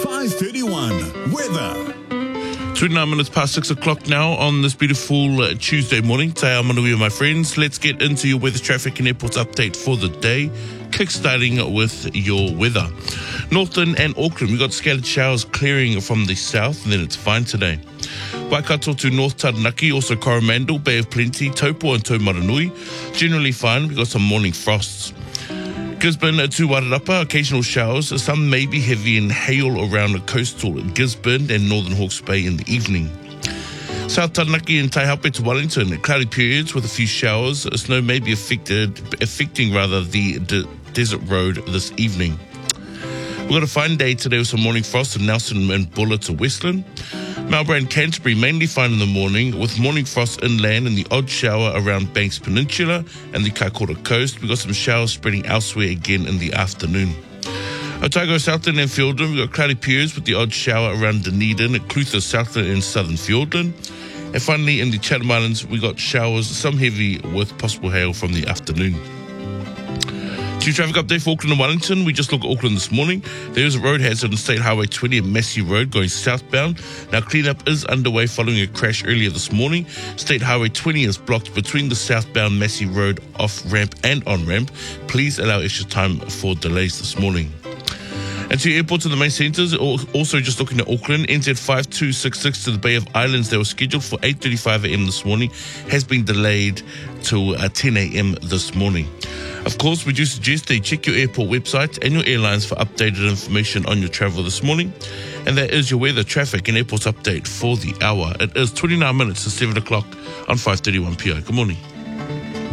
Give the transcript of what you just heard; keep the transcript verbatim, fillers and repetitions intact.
five thirty-one. Weather. twenty-nine minutes past six o'clock now on this beautiful uh, Tuesday morning. Te ao manui, my friends. Let's get into your weather, traffic and airports update for the day. Kickstarting with your weather. Northern and Auckland, we've got scattered showers clearing from the south, and then it's fine today. Waikato to North Taranaki, also Coromandel, Bay of Plenty, Taupo and Taumaranui. Generally fine, we've got some morning frosts. Gisborne to Wairarapa, occasional showers. Some may be heavy and hail around the coastal Gisborne and Northern Hawke's Bay in the evening. South Taranaki and Taihape to Wellington, cloudy periods with a few showers. Snow may be affected, affecting rather the de- desert road this evening. We've got a fine day today with some morning frost in Nelson and Buller to Westland. Marlborough and Canterbury mainly fine in the morning with morning frost inland and the odd shower around Banks Peninsula and the Kaikoura coast. We've got some showers spreading elsewhere again in the afternoon. Otago, Southland and Fiordland, we've got cloudy periods with the odd shower around Dunedin, Clutha, Southland and Southern Fiordland. And finally in the Chatham Islands, we got showers, some heavy with possible hail from the afternoon. To traffic update for Auckland and Wellington, we just look at Auckland this morning. There is a road hazard on State Highway twenty at Massey Road going southbound. Now cleanup is underway following a crash earlier this morning. State Highway twenty is blocked between the southbound Massey Road off-ramp and on-ramp. Please allow extra time for delays this morning. And to airports in the main centres, also just looking at Auckland, N Z five two six six to the Bay of Islands, they were scheduled for eight thirty-five a.m. this morning, has been delayed till uh, ten a.m. this morning. Of course, we do suggest that you check your airport website and your airlines for updated information on your travel this morning. And that is your weather, traffic and airports update for the hour. It is twenty-nine minutes to seven o'clock on five thirty-one p m. Good morning.